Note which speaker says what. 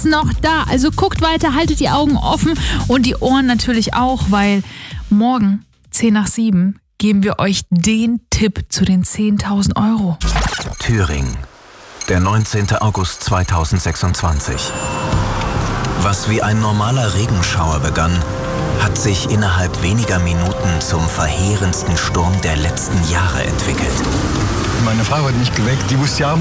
Speaker 1: ist noch da. Also guckt weiter, haltet die Augen offen und die Ohren natürlich auch, weil morgen, 10 nach 7, geben wir euch den Tipp zu den 10.000 Euro.
Speaker 2: Thüringen, der 19. August 2026. Was wie ein normaler Regenschauer begann, hat sich innerhalb weniger Minuten zum verheerendsten Sturm der letzten Jahre entwickelt.
Speaker 3: Meine Frau hat mich geweckt, die wusste ja